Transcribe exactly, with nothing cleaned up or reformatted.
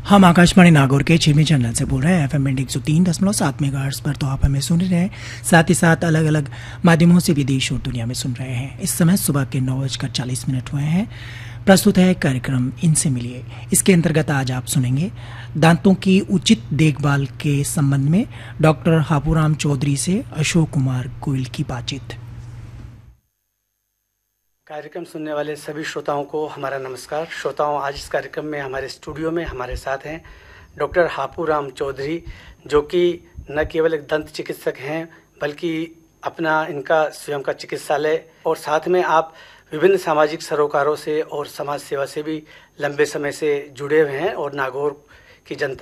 हम आकाशवाणी नागौर के छिरमी चैनल से बोल रहे हैं एफएम बैंड एक सौ तीन दशमलव सात मेगाहर्ट्ज पर। तो आप हमें सुन रहे हैं, साथ ही साथ अलग अलग माध्यमों से भी देश और दुनिया में सुन रहे हैं। इस समय सुबह के नौ बजकर चालीस मिनट हुए हैं। प्रस्तुत है कार्यक्रम इनसे मिलिए। इसके अंतर्गत आज आप सुनेंगे दांतों की उचित देखभाल के संबंध में डॉक्टर हापूराम चौधरी से अशोक कुमार गोयल की बातचीत। कार्यक्रम सुनने वाले सभी श्रोताओं को हमारा नमस्कार। श्रोताओं, आज इस कार्यक्रम में हमारे स्टूडियो में हमारे साथ हैं डॉक्टर हापूराम चौधरी, जो कि न केवल एक दंत चिकित्सक हैं बल्कि अपना इनका स्वयं का चिकित्सालय और साथ में आप विभिन्न सामाजिक सरोकारों से और समाज सेवा से भी लंबे समय से जुड़े हुए हैं और नागौर की जनता